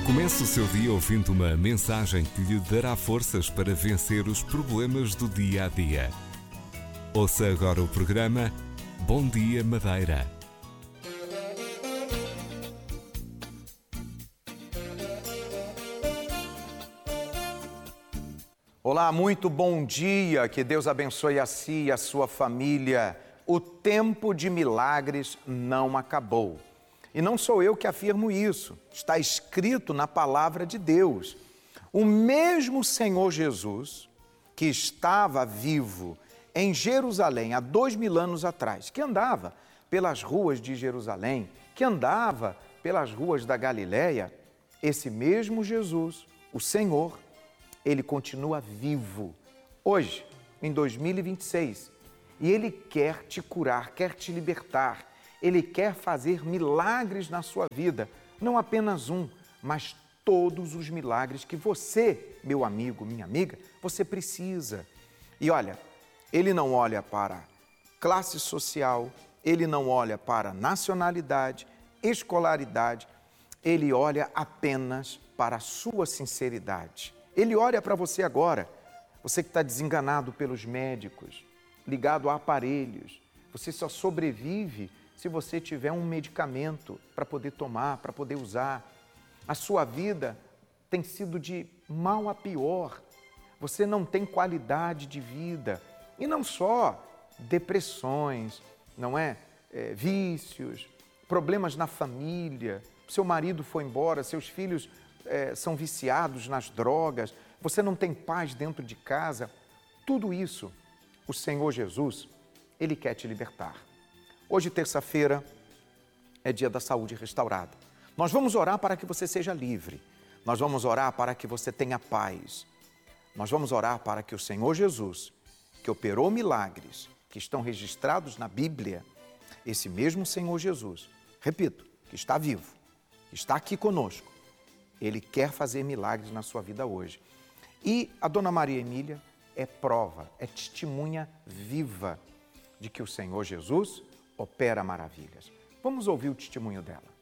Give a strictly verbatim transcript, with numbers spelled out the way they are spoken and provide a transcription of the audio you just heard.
Comece o seu dia ouvindo uma mensagem que lhe dará forças para vencer os problemas do dia a dia. Ouça agora o programa Bom Dia Madeira. Olá, muito bom dia, que Deus abençoe a si e a sua família. O tempo de milagres não acabou. E não sou eu que afirmo isso, está escrito na palavra de Deus. O mesmo Senhor Jesus, que estava vivo em Jerusalém há dois mil anos atrás, que andava pelas ruas de Jerusalém, que andava pelas ruas da Galileia, esse mesmo Jesus, o Senhor, ele continua vivo hoje, em dois mil e vinte e seis, e ele quer te curar, quer te libertar. Ele quer fazer milagres na sua vida, não apenas um, mas todos os milagres que você, meu amigo, minha amiga, você precisa. E olha, ele não olha para classe social, ele não olha para nacionalidade, escolaridade, ele olha apenas para a sua sinceridade. Ele olha para você agora, você que está desenganado pelos médicos, ligado a aparelhos, você só sobrevive se você tiver um medicamento para poder tomar, para poder usar. A sua vida tem sido de mal a pior. Você não tem qualidade de vida. E não só depressões, não é? É, vícios, problemas na família. Seu marido foi embora, seus filhos é, são viciados nas drogas. Você não tem paz dentro de casa. Tudo isso, o Senhor Jesus, Ele quer te libertar. Hoje, terça-feira, é dia da saúde restaurada. Nós vamos orar para que você seja livre. Nós vamos orar para que você tenha paz. Nós vamos orar para que o Senhor Jesus, que operou milagres, que estão registrados na Bíblia, esse mesmo Senhor Jesus, repito, que está vivo, que está aqui conosco, Ele quer fazer milagres na sua vida hoje. E a Dona Maria Emília é prova, é testemunha viva de que o Senhor Jesus opera maravilhas. Vamos ouvir o testemunho dela.